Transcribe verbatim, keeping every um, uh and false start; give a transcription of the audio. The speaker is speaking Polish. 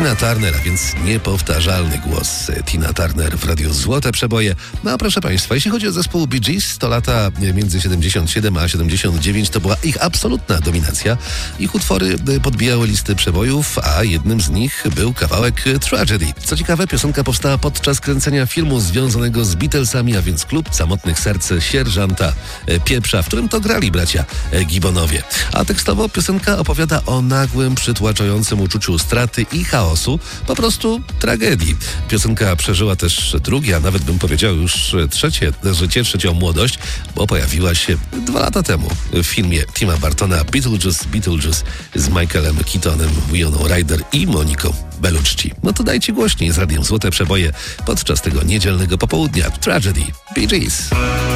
Tina Turner, a więc niepowtarzalny głos Tina Turner w Radiu Złote Przeboje. No proszę Państwa, jeśli chodzi o zespół Bee Gees, to lata między siedemdziesiąt siedem a siedemdziesiąt dziewięć to była ich absolutna dominacja. Ich utwory podbijały listy przebojów, a jednym z nich był kawałek Tragedy. Co ciekawe, piosenka powstała podczas kręcenia filmu związanego z Beatlesami, a więc Klub Samotnych Serc Sierżanta Pieprza, w którym to grali bracia Gibbonowie. A tekstowo piosenka opowiada o nagłym, przytłaczającym uczuciu straty i chaosu, po prostu tragedii. Piosenka przeżyła też drugie, a nawet bym powiedział już trzecie życie, trzecią młodość, bo pojawiła się dwa lata temu w filmie Tima Burtona Beetlejuice, Beetlejuice z Michaelem Keatonem, Winoną Ryder i Moniką Bellucci. No to dajcie głośniej z Radiem Złote Przeboje podczas tego niedzielnego popołudnia. Tragedy, Bee Gees.